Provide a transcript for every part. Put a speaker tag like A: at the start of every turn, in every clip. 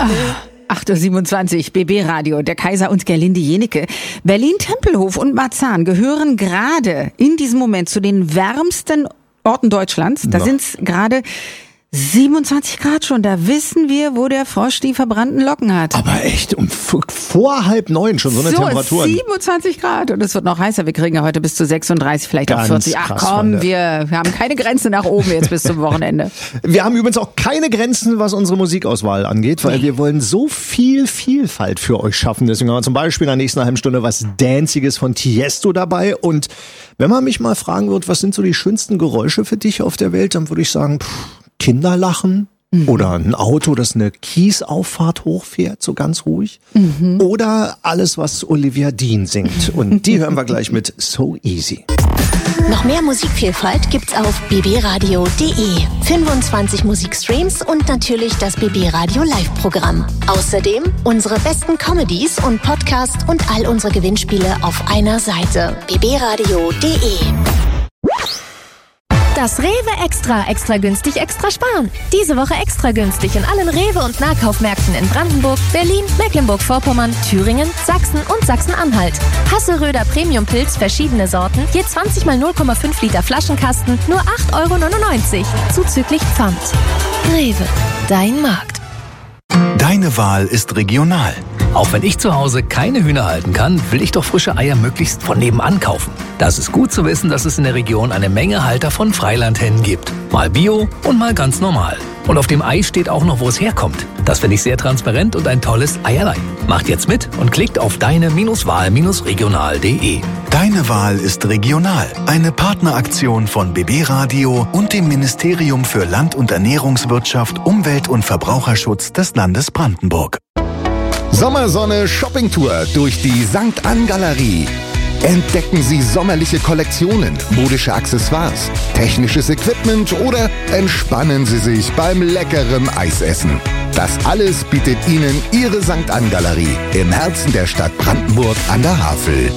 A: 8.27 Uhr, BB Radio, der Kaiser und Gerlinde Jenecke. Berlin-Tempelhof und Marzahn gehören gerade in diesem Moment zu den wärmsten Orten Deutschlands. Da sind es gerade 27 Grad schon, da wissen wir, wo der Frosch die verbrannten Locken hat.
B: Aber echt, vor 8:30 schon so eine Temperatur.
A: 27 Grad und es wird noch heißer. Wir kriegen ja heute bis zu 36, vielleicht auch 40. Ach komm, wir haben keine Grenze nach oben jetzt bis zum Wochenende.
B: Wir haben übrigens auch keine Grenzen, was unsere Musikauswahl angeht, weil wir wollen so viel Vielfalt für euch schaffen. Deswegen haben wir zum Beispiel in der nächsten halben Stunde was Danciges von Tiesto dabei. Und wenn man mich mal fragen wird, was sind so die schönsten Geräusche für dich auf der Welt, dann würde ich sagen, Kinder lachen oder ein Auto, das eine Kiesauffahrt hochfährt, so ganz ruhig. Oder alles, was Olivia Dean singt. Und die hören wir gleich mit So Easy.
C: Noch mehr Musikvielfalt gibt's auf bbradio.de. 25 Musikstreams und natürlich das BB Radio Live-Programm. Außerdem unsere besten Comedies und Podcasts und all unsere Gewinnspiele auf einer Seite. bbradio.de.
D: Das Rewe Extra günstig, extra sparen. Diese Woche extra günstig in allen Rewe- und Nahkaufmärkten in Brandenburg, Berlin, Mecklenburg-Vorpommern, Thüringen, Sachsen und Sachsen-Anhalt. Hasseröder Premium-Pilz, verschiedene Sorten, je 20 mal 0,5 Liter Flaschenkasten, nur 8,99 €, zuzüglich Pfand. Rewe, dein Markt.
E: Deine Wahl ist regional.
F: Auch wenn ich zu Hause keine Hühner halten kann, will ich doch frische Eier möglichst von nebenan kaufen. Das ist gut zu wissen, dass es in der Region eine Menge Halter von Freilandhennen gibt. Mal Bio und mal ganz normal. Und auf dem Ei steht auch noch, wo es herkommt. Das finde ich sehr transparent und ein tolles Eierlein. Macht jetzt mit und klickt auf deine-wahl-regional.de.
E: Deine Wahl ist regional. Eine Partneraktion von BB Radio und dem Ministerium für Land- und Ernährungswirtschaft, Umwelt- und Verbraucherschutz des Landes Brandenburg.
G: Sommersonne Shoppingtour durch die St. Ann Galerie. Entdecken Sie sommerliche Kollektionen, modische Accessoires, technisches Equipment oder entspannen Sie sich beim leckeren Eisessen. Das alles bietet Ihnen Ihre St. Ann Galerie im Herzen der Stadt Brandenburg an der Havel.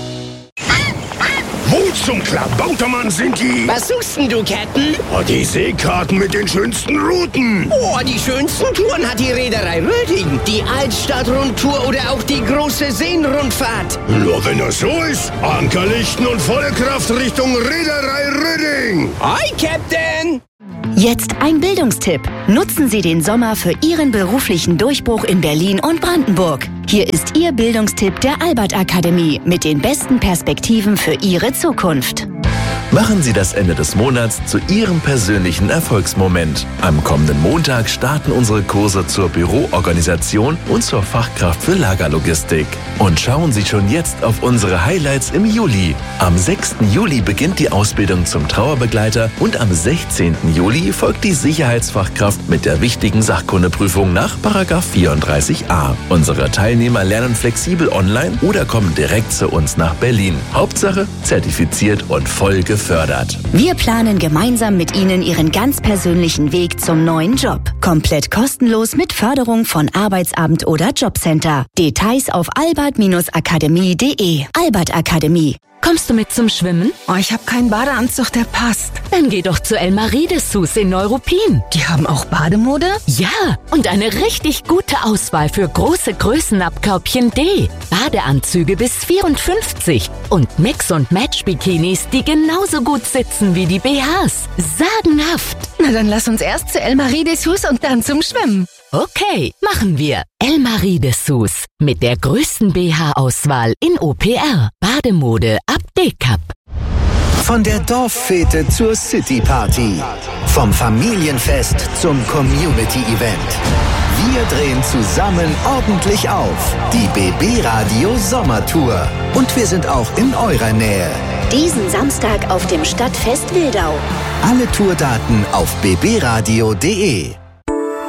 H: Wo zum Klabautermann sind die?
I: Was suchst denn du, Captain?
H: Oh, die Seekarten mit den schönsten Routen.
I: Oh, die schönsten Touren hat die Reederei Röding. Die Altstadtrundtour oder auch die große Seenrundfahrt.
H: Nur wenn das so ist, Anker lichten und volle Kraft Richtung Reederei Röding.
I: Hi, Captain!
C: Jetzt ein Bildungstipp. Nutzen Sie den Sommer für Ihren beruflichen Durchbruch in Berlin und Brandenburg. Hier ist Ihr Bildungstipp der Albert Akademie mit den besten Perspektiven für Ihre Zukunft.
J: Machen Sie das Ende des Monats zu Ihrem persönlichen Erfolgsmoment. Am kommenden Montag starten unsere Kurse zur Büroorganisation und zur Fachkraft für Lagerlogistik. Und schauen Sie schon jetzt auf unsere Highlights im Juli. Am 6. Juli beginnt die Ausbildung zum Trauerbegleiter und am 16. Juli folgt die Sicherheitsfachkraft mit der wichtigen Sachkundeprüfung nach § 34a. Unsere Teilnehmer lernen flexibel online oder kommen direkt zu uns nach Berlin. Hauptsache zertifiziert und voll gefördert.
C: Wir planen gemeinsam mit Ihnen Ihren ganz persönlichen Weg zum neuen Job. Komplett kostenlos mit Förderung von Arbeitsamt oder Jobcenter. Details auf albert-akademie.de. Albert Akademie.
K: Kommst du mit zum Schwimmen? Oh, ich habe keinen Badeanzug, der passt. Dann geh doch zu Elmarie Dessous in Neuruppin. Die haben auch Bademode? Ja, und eine richtig gute Auswahl für große Größen ab Körbchen D. Badeanzüge bis 54 und Mix- und Match-Bikinis, die genauso gut sitzen wie die BHs. Sagenhaft. Na, dann lass uns erst zu Elmarie Dessous und dann zum Schwimmen. Okay, machen wir. Elmarie Dessous mit der größten BH-Auswahl in OPR. Bademode ab D-Cup.
L: Von der Dorffete zur City-Party. Vom Familienfest zum Community-Event. Wir drehen zusammen ordentlich auf. Die BB Radio Sommertour. Und wir sind auch in eurer Nähe.
C: Diesen Samstag auf dem Stadtfest Wildau.
L: Alle Tourdaten auf bbradio.de.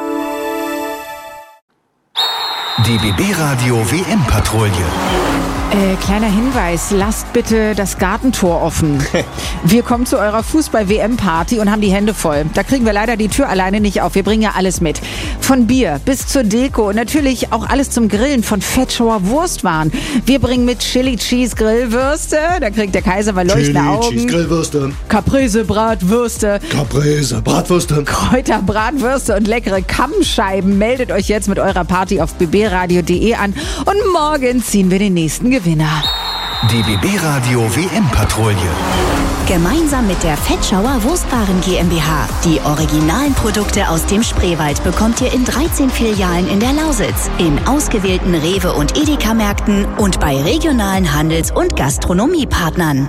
E: Die BB Radio WM-Patrouille.
A: Kleiner Hinweis, lasst bitte das Gartentor offen. Wir kommen zu eurer Fußball-WM-Party und haben die Hände voll. Da kriegen wir leider die Tür alleine nicht auf. Wir bringen ja alles mit. Von Bier bis zur Deko und natürlich auch alles zum Grillen, von Fettschauer Wurstwaren. Wir bringen mit Chili Cheese Grillwürste, da kriegt der Kaiser mal leuchtende Augen.
B: Chili Cheese Grillwürste.
A: Caprese Bratwürste.
B: Caprese Bratwürste.
A: Kräuterbratwürste und leckere Kammscheiben. Meldet euch jetzt mit eurer Party auf bbradio.de an und morgen ziehen wir den nächsten Gewinner.
E: Die BB Radio WM-Patrouille.
C: Gemeinsam mit der Fettschauer Wurstwaren GmbH. Die originalen Produkte aus dem Spreewald bekommt ihr in 13 Filialen in der Lausitz, in ausgewählten Rewe- und Edeka-Märkten und bei regionalen Handels- und Gastronomiepartnern.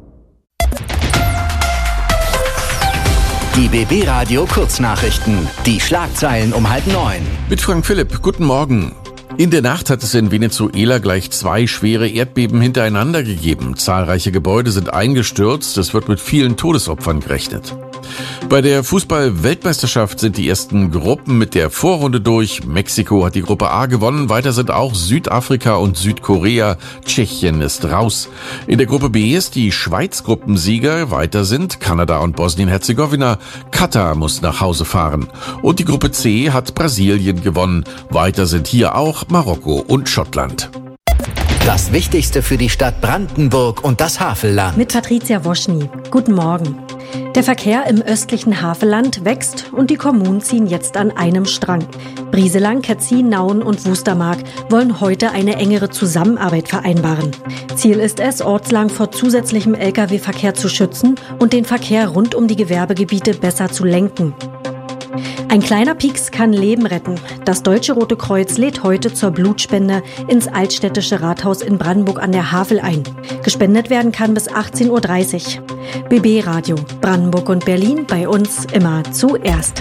L: Die BB Radio Kurznachrichten. Die Schlagzeilen um 8:30.
M: Mit Frank Philipp, guten Morgen. In der Nacht hat es in Venezuela gleich 2 schwere Erdbeben hintereinander gegeben. Zahlreiche Gebäude sind eingestürzt. Es wird mit vielen Todesopfern gerechnet. Bei der Fußball-Weltmeisterschaft sind die ersten Gruppen mit der Vorrunde durch. Mexiko hat die Gruppe A gewonnen. Weiter sind auch Südafrika und Südkorea. Tschechien ist raus. In der Gruppe B ist die Schweiz Gruppensieger. Weiter sind Kanada und Bosnien-Herzegowina. Katar muss nach Hause fahren. Und die Gruppe C hat Brasilien gewonnen. Weiter sind hier auch Marokko und Schottland.
L: Das Wichtigste für die Stadt Brandenburg und das Havelland.
N: Mit Patricia Woschny. Guten Morgen. Der Verkehr im östlichen Havelland wächst und die Kommunen ziehen jetzt an einem Strang. Brieselang, Ketzin, Nauen und Wustermark wollen heute eine engere Zusammenarbeit vereinbaren. Ziel ist es, ortslang vor zusätzlichem Lkw-Verkehr zu schützen und den Verkehr rund um die Gewerbegebiete besser zu lenken. Ein kleiner Pieks kann Leben retten. Das Deutsche Rote Kreuz lädt heute zur Blutspende ins Altstädtische Rathaus in Brandenburg an der Havel ein. Gespendet werden kann bis 18:30 Uhr. BB Radio, Brandenburg und Berlin, bei uns immer zuerst.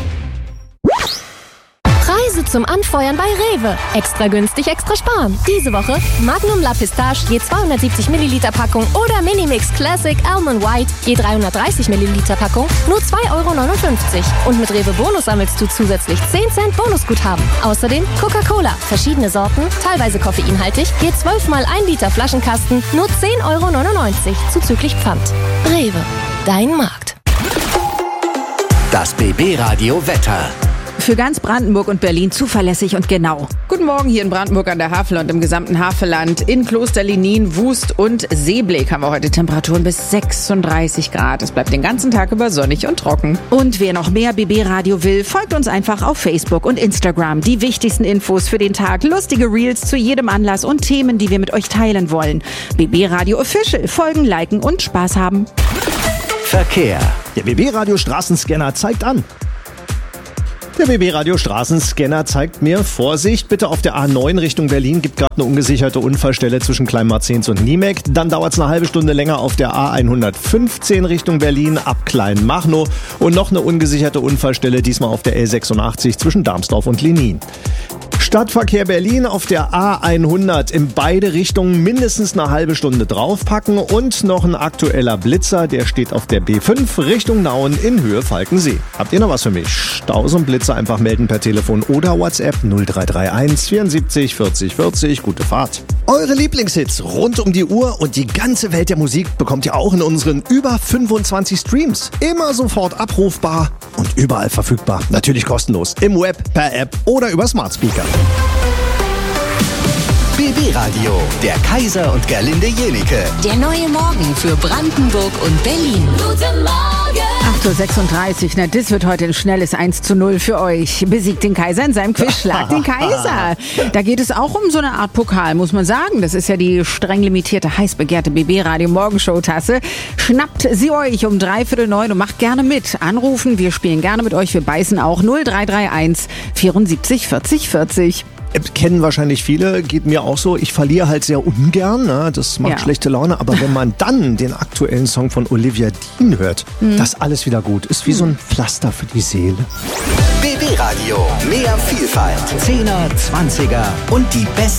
D: Preise zum Anfeuern bei Rewe. Extra günstig, extra sparen. Diese Woche Magnum La Pistache je 270 Milliliter Packung oder Minimix Classic Almond White je 330 Milliliter Packung nur 2,59 €. Und mit Rewe Bonus sammelst du zusätzlich 10 Cent Bonusguthaben. Außerdem Coca-Cola, verschiedene Sorten, teilweise koffeinhaltig, je 12 mal 1 Liter Flaschenkasten nur 10,99 € zuzüglich Pfand. Rewe, dein Markt.
L: Das BB Radio Wetter.
A: Für ganz Brandenburg und Berlin zuverlässig und genau. Guten Morgen hier in Brandenburg an der Havel und im gesamten Havelland. In Kloster Lenin, Wust und Seeblick haben wir heute Temperaturen bis 36 Grad. Es bleibt den ganzen Tag über sonnig und trocken. Und wer noch mehr BB Radio will, folgt uns einfach auf Facebook und Instagram. Die wichtigsten Infos für den Tag, lustige Reels zu jedem Anlass und Themen, die wir mit euch teilen wollen. BB Radio Official. Folgen, liken und Spaß haben.
L: Verkehr.
B: Der BB Radio Straßenscanner zeigt an. Der BB Radio Straßenscanner zeigt mir, Vorsicht, bitte auf der A9 Richtung Berlin, gibt gerade eine ungesicherte Unfallstelle zwischen Kleinmarzens und Niemek. Dann dauert es eine halbe Stunde länger auf der A115 Richtung Berlin ab Kleinmachnow und noch eine ungesicherte Unfallstelle, diesmal auf der L86 zwischen Darmsdorf und Lenin. Stadtverkehr Berlin auf der A100 in beide Richtungen mindestens eine halbe Stunde draufpacken und noch ein aktueller Blitzer, der steht auf der B5 Richtung Nauen in Höhe Falkensee. Habt ihr noch was für mich? Staus und Blitzer einfach melden per Telefon oder WhatsApp 0331 74 40 40. Gute Fahrt. Eure Lieblingshits rund um die Uhr und die ganze Welt der Musik bekommt ihr auch in unseren über 25 Streams. Immer sofort abrufbar und überall verfügbar. Natürlich kostenlos. Im Web, per App oder über Smart Speaker.
L: BB Radio, der Kaiser und Gerlinde Jenike.
C: Der neue Morgen für Brandenburg und Berlin. Guten Morgen!
A: 8:36 Uhr, na das wird heute ein schnelles 1:0 für euch. Besiegt den Kaiser in seinem Quiz, Schlag den Kaiser. Da geht es auch um so eine Art Pokal, muss man sagen. Das ist ja die streng limitierte, heiß begehrte BB Radio Morgenshow-Tasse. Schnappt sie euch um 8:45 und macht gerne mit. Anrufen, wir spielen gerne mit euch, wir beißen auch 0331 74 40 40.
B: Kennen wahrscheinlich viele, geht mir auch so. Ich verliere halt sehr ungern, ne? Das macht schlechte Laune. Aber wenn man dann den aktuellen Song von Olivia Dean hört, das alles wieder gut. Ist wie so ein Pflaster für die Seele.
L: BB Radio, mehr Vielfalt, 10er, 20er und die besten